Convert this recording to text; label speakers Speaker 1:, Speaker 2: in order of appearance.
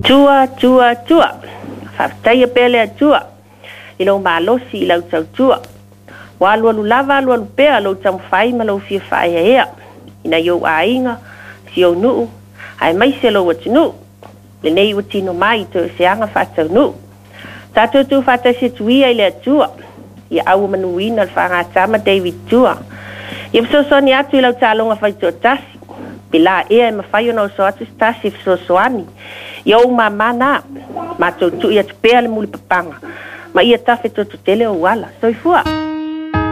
Speaker 1: tua. Whaftaia pele tua. I lau malosi i lau tau tua. Wa alu lava alu pea lau tamu whai ma lau fia whai ea. Ina iau a inga, si au nuu. Ai mai se lau atinu. Le nei watino mai to se anga whatau nuu. Tato tu whata se tuia i le tua. Ia au manuina al whangatama David tua. Ia fsosoni atu i lau talonga whaitua tasi. Pila ea ma whai ona o so atu tasi fsosoani. Ia o mamana. Ma tau tu ia tupea le muli papanga. Ma ia tafe to tele o wala. Soifua.